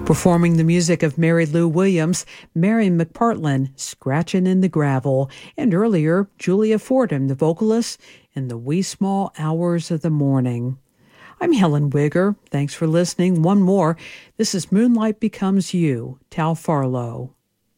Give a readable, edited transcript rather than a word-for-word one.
Performing the music of Mary Lou Williams, Mary McPartlin, Scratchin' in the Gravel, and earlier, Julia Fordham, the vocalist, in the wee small hours of the morning. I'm Helen Wigger. Thanks for listening. One more. This is Moonlight Becomes You, Tal Farlow.